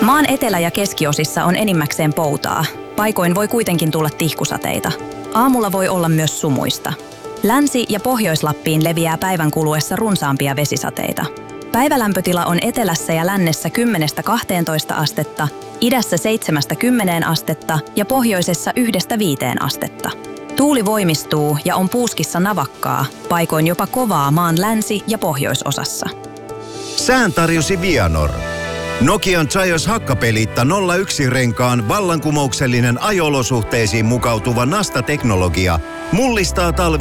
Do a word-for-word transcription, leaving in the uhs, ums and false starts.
Maan etelä- ja keskiosissa on enimmäkseen poutaa. Paikoin voi kuitenkin tulla tihkusateita. Aamulla voi olla myös sumuista. Länsi- ja Pohjois-Lappiin leviää päivän kuluessa runsaampia vesisateita. Päivälämpötila on etelässä ja lännessä kymmenestä kahteentoista astetta, idässä seitsemästä kymmeneen astetta ja pohjoisessa yhdestä viiteen astetta. Tuuli voimistuu ja on puuskissa navakkaa, paikoin jopa kovaa maan länsi- ja pohjoisosassa. Sään tarjosi Vianor. Nokian Zaios Hakkapeliitta nolla yksi renkaan vallankumouksellinen ajo-olosuhteisiin mukautuva Nasta-teknologia mullistaa talvi